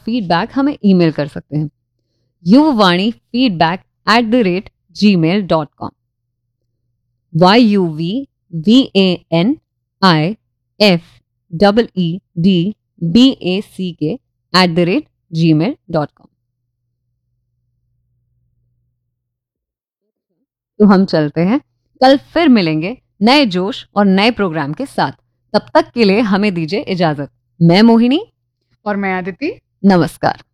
Feedback हमें email कर सकते हैं yuvvanifeedback@gmail.com yuvvanifeedback@gmail.com। तो हम चलते हैं, कल फिर मिलेंगे नए जोश और नए प्रोग्राम के साथ। तब तक के लिए हमें दीजिए इजाजत। मैं मोहिनी और मैं आदिति। नमस्कार।